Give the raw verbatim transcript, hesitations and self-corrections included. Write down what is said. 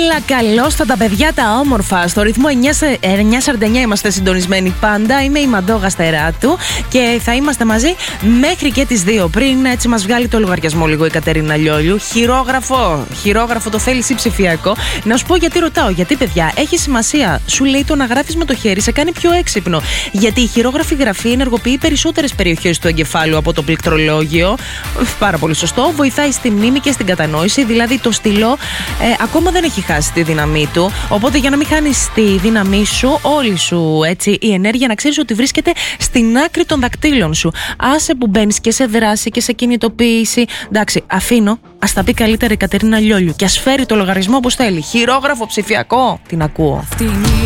Έλα, καλώς τα τα παιδιά τα όμορφα. Στο ρυθμό εννιά σαράντα εννιά είμαστε συντονισμένοι πάντα. Είμαι η Μαντώ Γαστεράτου και θα είμαστε μαζί μέχρι και τις δύο. Πριν έτσι μας βγάλει το λογαριασμό λίγο η Κατερίνα Λιόλιου. Χειρόγραφο, χειρόγραφο το θέλεις ή ψηφιακό? Να σου πω γιατί ρωτάω. Γιατί, παιδιά, έχει σημασία. Σου λέει το να γράφεις με το χέρι σε κάνει πιο έξυπνο. Γιατί η χειρόγραφη γραφή ενεργοποιεί περισσότερες περιοχές του εγκεφάλου από το πληκτρολόγιο. Πάρα πολύ σωστό. Βοηθάει στη μνήμη και στην κατανόηση. Δηλαδή το στυλό ε, ακόμα δεν έχει χάσει τη δύναμή του. Οπότε για να μην χάνεις τη δύναμή σου, όλη σου έτσι, η ενέργεια, να ξέρεις ότι βρίσκεται στην άκρη των δακτύλων σου. Άσε που μπαίνεις και σε δράση και σε κινητοποίηση. Εντάξει, αφήνω. Ας τα πει καλύτερα η Κατερίνα Λιόλιου και ας φέρει το λογαριασμό όπως θέλει. Χειρόγραφο, ψηφιακό. Την ακούω.